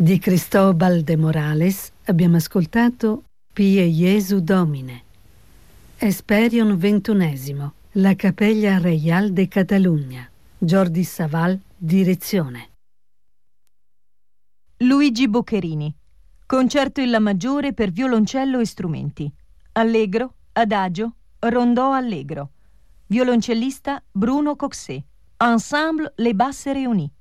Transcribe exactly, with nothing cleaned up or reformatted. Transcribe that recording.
Di Cristóbal de Morales abbiamo ascoltato Pie Jesu Domine. Esperion ventunesimo, La Capella Reial de Catalunya. Jordi Savall, direzione. Luigi Boccherini. Concerto in La maggiore per violoncello e strumenti. Allegro, adagio, rondò allegro. Violoncellista Bruno Coxet. Ensemble Les Basses Réunies.